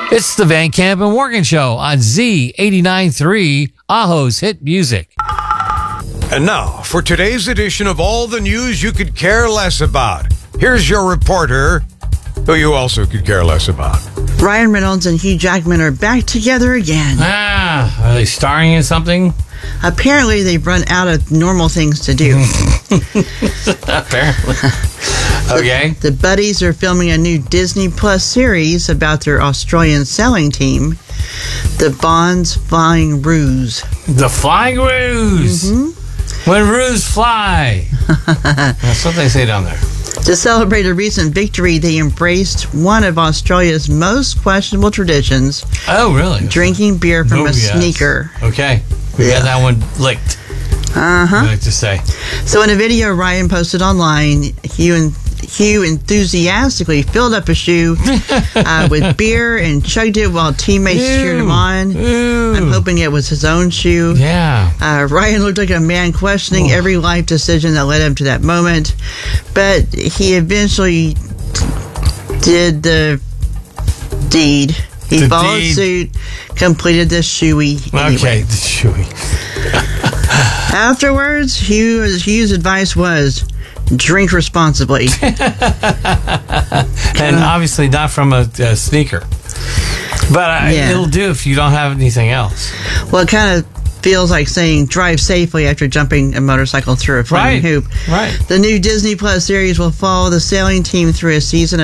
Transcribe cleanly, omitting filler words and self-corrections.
It's the Van Camp and Morgan Show on Z89.3, Aho's Hit Music. And now, for today's edition of all the news you could care less about, here's your reporter, who you also could care less about. Ryan Reynolds and Hugh Jackman are back together again. Are they starring in something? Apparently, they've run out of normal things to do. Apparently. Okay. The buddies are filming a new Disney Plus series about their Australian sailing team, the Bond's Flying Ruse. The Flying Ruse. Mm-hmm. When Ruse fly. That's what they say down there. To celebrate a recent victory, they embraced one of Australia's most questionable traditions. Oh, really? Drinking beer from a sneaker. Okay. We got that one licked. I like to say. So in a video Ryan posted online, Hugh enthusiastically filled up a shoe with beer and chugged it while teammates cheered him on. I'm hoping it was his own shoe. Yeah. Ryan looked like a man questioning every life decision that led him to that moment, but he eventually did the deed. He followed suit, completed the shoey anyway. Okay, the shoey. Afterwards, Hugh's advice was, drink responsibly. And obviously not from a sneaker. But it'll do if you don't have anything else. Well, it kind of feels like saying drive safely after jumping a motorcycle through a flaming hoop. Right. The new Disney Plus series will follow the sailing team through a season